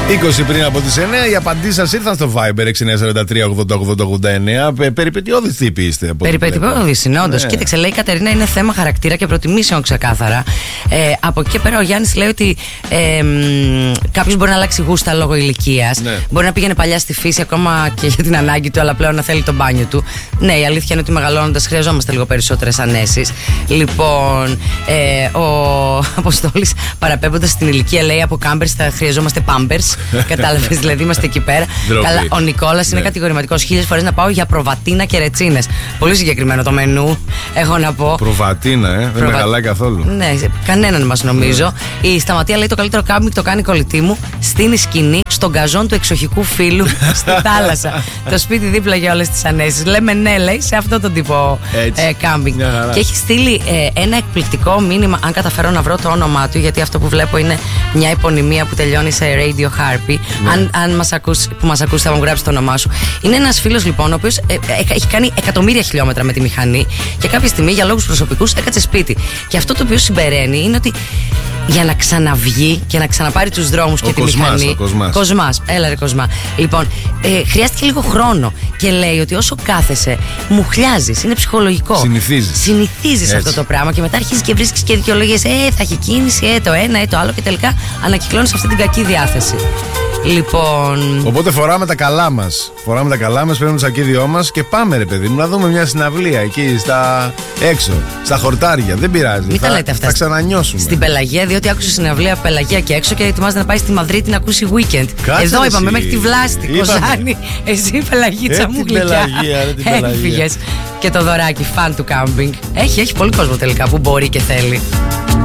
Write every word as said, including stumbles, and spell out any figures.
είκοσι πριν από τις εννιά, οι απαντήσεις σας ήρθαν στο Viber έξι εννιά τέσσερα τρία ογδόντα ογδόντα ογδόντα εννιά. Περιπετειώδης τύποι είστε. Περιπετειώδης είναι, όντως. Ναι. Κοίταξε, λέει η Κατερίνα, είναι θέμα χαρακτήρα και προτιμήσεων ξεκάθαρα. Ε, από εκεί και πέρα ο Γιάννης λέει ότι ε, κάποιος μπορεί να αλλάξει γούστα λόγω ηλικίας. Ναι. Μπορεί να πήγαινε παλιά στη φύση ακόμα και για την ανάγκη του, αλλά πλέον να θέλει το μπάνιο του. Ναι, η αλήθεια είναι ότι μεγαλώνοντας χρειαζόμαστε λίγο περισσότερες ανέσεις. Λοιπόν, ε, ο Αποστόλης παραπέμποντας στην ηλικία λέει από κάμπερς θα χρειαζόμαστε πάμπερς. Κατάλαβες, δηλαδή είμαστε εκεί πέρα. Καλά, ο Νικόλας είναι ναι. κατηγορηματικός. Χίλιες φορές να πάω για προβατίνα και ρετσίνες. Πολύ συγκεκριμένο το μενού, έχω να πω. Προβατίνα, ε, Προβα... δεν με χαλάει καθόλου. Ναι, κανέναν μας νομίζω. Yeah. Η Σταματία λέει το καλύτερο κάμπινγκ το κάνει η κολλητή μου. Στείνει σκηνή στον καζόν του εξοχικού φίλου στη θάλασσα. Το σπίτι δίπλα για όλες τις ανέσεις. Λέμε ναι, λέει, σε αυτό τον τύπο ε, κάμπινγκ. Yeah, και έχει στείλει ε, ένα εκπληκτικό μήνυμα, αν καταφέρω να βρω το όνομά του, γιατί αυτό που βλέπω είναι μια επωνυμία που τελειώνει σε Radio Harpy. Yeah. Αν, αν μας ακούσει, που μας ακούσει, θα μου γράψει το όνομά σου. Είναι ένας φίλος λοιπόν, ο οποίος ε, ε, έχει κάνει εκατομμύρια χιλιόμετρα με τη μηχανή και κάποια στιγμή για λόγους προσωπικούς έκατσε σπίτι. Και αυτό το οποίο συμπεραίνει είναι ότι για να ξαναβγεί και να ξαναπάρει τους δρόμους και τη Κοσμάς, μηχανή. Ο Κοσμάς. Κοσμάς, έλα ρε Κοσμά. Λοιπόν, ε, χρειάστηκε λίγο χρόνο και λέει ότι όσο κάθεσαι, μουχλιάζεις, είναι ψυχολογικό. Συνηθίζεις. Συνηθίζεις αυτό το πράγμα και μετά αρχίζεις και βρίσκεις και δικαιολογίες. Ε, θα έχει κίνηση, ε, το ένα, ε, το άλλο και τελικά ανακυκλώνεις αυτή την κακή διάθεση. Λοιπόν. Οπότε φοράμε τα καλά μας. Φοράμε τα καλά μας, παίρνουμε το σακίδιό μας και πάμε, ρε παιδί μου, να δούμε μια συναυλία εκεί στα έξω, στα χορτάρια. Δεν πειράζει. Μην θα, τα λέτε αυτά. Θα ξανανιώσουμε. Στην Πελαγία, διότι άκουσε συναυλία Πελαγία και έξω και ετοιμάζεται να πάει στη Μαδρίτη να ακούσει Weekend. Κάτσε εδώ εσύ. Είπαμε μέχρι τη Βλάστη. Κοζάνη, εσύ Πελαγίτσα μου γλυκιά. Έφυγες. Και το δωράκι, φαν του κάμπινγκ. Έχει, έχει πολύ κόσμο τελικά που μπορεί και θέλει.